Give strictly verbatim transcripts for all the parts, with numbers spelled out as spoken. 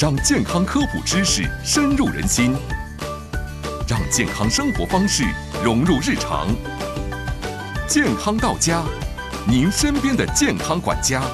让健康科普知识深入人心，让健康生活方式融入日常。健康到家，您身边的健康管家。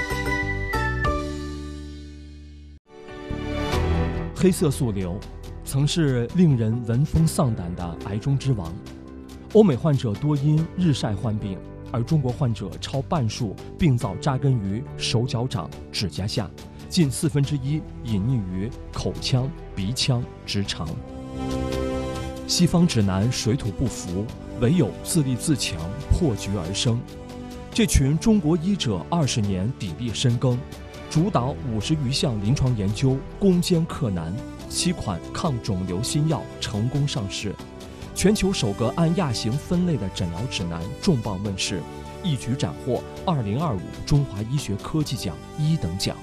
黑色素瘤曾是令人闻风丧胆的癌中之王，欧美患者多因日晒患病，而中国患者超半数病灶扎根于手脚掌、指甲下，近四分之一隐匿于口腔、鼻腔、直肠。西方指南水土不服，唯有自立自强，破局而生。这群中国医者二十年砥砺深耕，主导五十余项临床研究，攻坚克难，七款抗肿瘤新药成功上市。全球首个按亚型分类的诊疗指南重磅问世，一举斩获二零二五中华医学科技奖一等奖。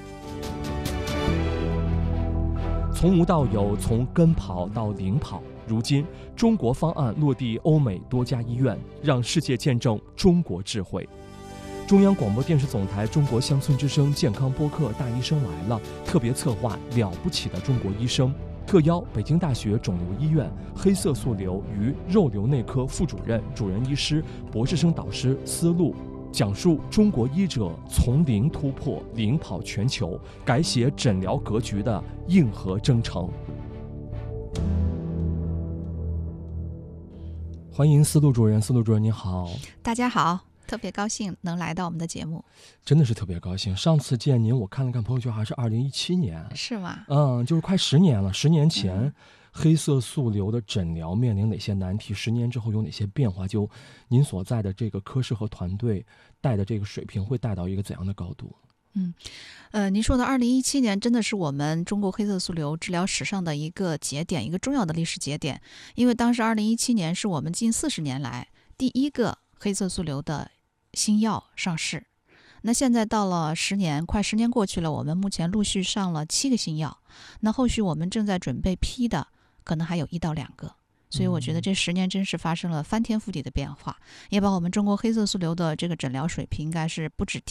从无到有，从跟跑到领跑，如今中国方案落地欧美多家医院，让世界见证中国智慧。中央广播电视总台中国乡村之声健康播客《大医生来了》特别策划了不起的中国医生，特邀北京大学肿瘤医院黑色素瘤与肉瘤内科副主任、主任医师、博士生导师思路，讲述中国医者从零突破、领跑全球、改写诊疗格局的硬核征程。欢迎思路主任，思路主任你好。 大家好，特别高兴能来到我们的节目。 真的是特别高兴，上次见您我看了看朋友圈还是二零一七年。 是吗？ 嗯，就是快十年了。十年前、嗯、黑色素瘤的诊疗面临哪些难题，十年之后有哪些变化，就您所在的这个科室和团队带的这个水平会带到一个怎样的高度？ 嗯，呃，您说的二零一七年真的是我们中国黑色素瘤治疗史上的一个节点，一个重要的历史节点。因为当时二零一七年是我们近四十年来第一个黑色素瘤的新药上市。那现在到了十年，快十年过去了，我们目前陆续上了七个新药，那后续我们正在准备批的可能还有一到两个。所以我觉得这十年真是发生了翻天覆地的变化，也把我们中国黑色素瘤的这个诊疗水平应该是不止提